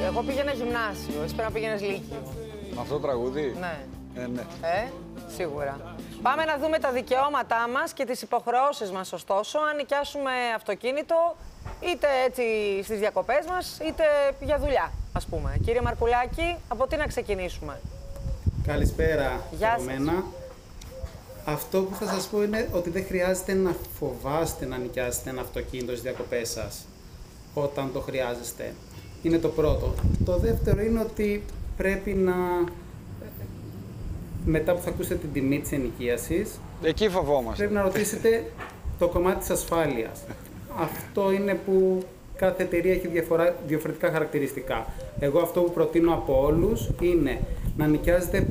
Εγώ πήγαινα γυμνάσιο, εσύ πρέπει να πήγαινες λύκειο. Με αυτό το τραγούδι. Ναι. Ναι. Σίγουρα. Πάμε να δούμε τα δικαιώματά μας και τις υποχρεώσεις μας, ωστόσο, αν νοικιάσουμε αυτοκίνητο, είτε έτσι στις διακοπές μας, είτε για δουλειά, ας πούμε. Κύριε Μαρκουλάκη, από τι να ξεκινήσουμε? Καλησπέρα Γεια από σας. μένα. Αυτό που θα σας πω είναι ότι δεν χρειάζεται να φοβάστε να νοικιάσετε ένα αυτοκίνητο στις διακοπές σας όταν το χρειάζεστε. Είναι το πρώτο. Το δεύτερο είναι ότι πρέπει να, μετά που θα ακούσετε την τιμή της ενοικίασης, Εκεί φοβόμαστε. πρέπει να ρωτήσετε το κομμάτι της ασφάλειας. Αυτό είναι που κάθε εταιρεία έχει διαφορετικά χαρακτηριστικά. Εγώ αυτό που προτείνω από όλους είναι να νοικιάζετε